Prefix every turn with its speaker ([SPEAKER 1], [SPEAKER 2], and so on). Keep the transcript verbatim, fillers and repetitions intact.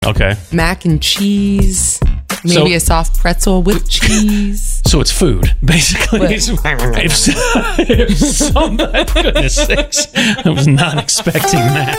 [SPEAKER 1] Okay.
[SPEAKER 2] Mac and cheese. Maybe
[SPEAKER 1] So-
[SPEAKER 2] a soft pretzel with cheese.
[SPEAKER 1] So it's food, basically.
[SPEAKER 2] What?
[SPEAKER 1] if, if somebody, goodness sakes, I was not expecting that.